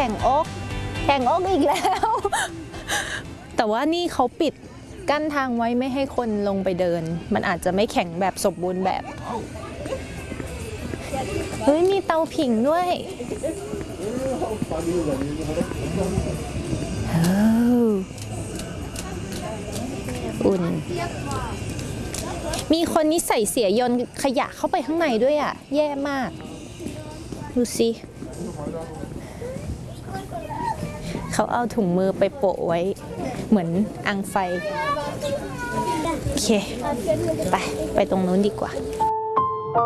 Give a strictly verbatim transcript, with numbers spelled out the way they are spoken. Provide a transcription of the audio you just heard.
งอกแข่งอกอีกแล้ว แต่ว่านี่เขาปิดกั้นทางไว้ไม่ให้คนลงไปเดินมันอาจจะไม่แข็งแบบสมบูรณ์แบบเฮ้ยมีเตาผิงด้วยอุ่นมีคนนิสัยเสียโยนขยะเข้าไปข้างในด้วยอ่ะแย่มากดูสิเขาเอาถุงมือไปโปะไว้เหมือนอังไฟโอเคไปไปตรงนู้นดีกว่า